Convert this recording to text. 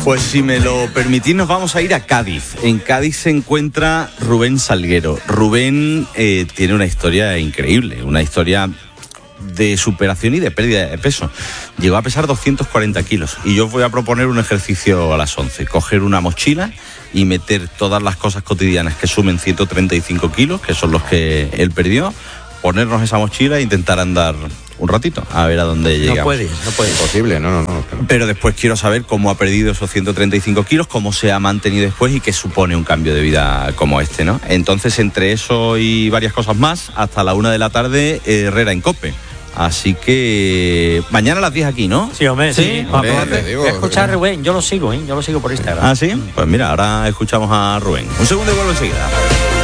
Pues si me lo permitís, nos vamos a ir a Cádiz. En Cádiz se encuentra Rubén Salguero. Rubén tiene una historia increíble, una historia de superación y de pérdida de peso. Llegó a pesar 240 kilos y yo os voy a proponer un ejercicio a las 11. Coger una mochila y meter todas las cosas cotidianas que sumen 135 kilos, que son los que él perdió, ponernos esa mochila e intentar andar un ratito, a ver a dónde llegamos. No puede. Imposible, no. Pero después quiero saber cómo ha perdido esos 135 kilos, cómo se ha mantenido después y qué supone un cambio de vida como este, ¿no? Entonces, entre eso y varias cosas más, hasta la 1 de la tarde, Herrera en COPE. Así que mañana a las 10 aquí, ¿no? Sí, hombre, sí. Hombre, Vamos te digo, a escuchar a Rubén, yo lo sigo por Instagram. ¿Ah, sí? Pues mira, ahora escuchamos a Rubén. Un segundo y vuelvo enseguida.